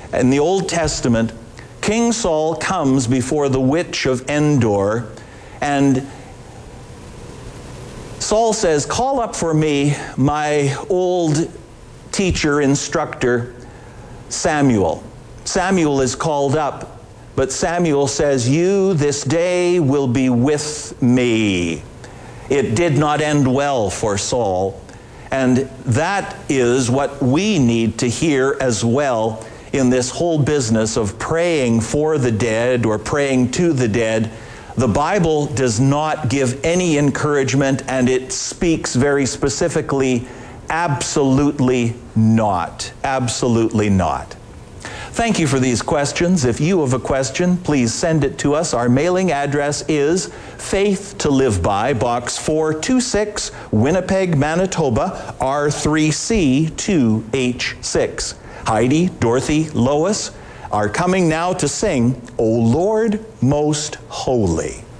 In the Old Testament, King Saul comes before the witch of Endor, and Saul says, call up for me my old teacher, instructor, Samuel. Samuel is called up, but Samuel says, you this day will be with me. It did not end well for Saul, and that is what we need to hear as well in this whole business of praying for the dead or praying to the dead. The Bible does not give any encouragement, and it speaks very specifically, absolutely not. Absolutely not. Thank you for these questions. If you have a question, please send it to us. Our mailing address is Faith to Live By, Box 426, Winnipeg, Manitoba, R3C 2H6. Heidi, Dorothy, Lois are coming now to sing, O Lord Most Holy.